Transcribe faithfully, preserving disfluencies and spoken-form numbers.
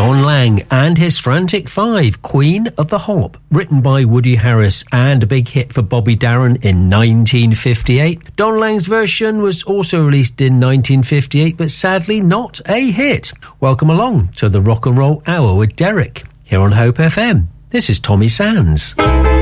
Don Lang and his Frantic Five, Queen of the Hop, written by Woody Harris and a big hit for Bobby Darin in nineteen fifty-eight. Don Lang's version was also released in nineteen fifty-eight, but sadly not a hit. Welcome along to the Rock and Roll Hour with Derek, here on Hope F M. This is Tommy Sands.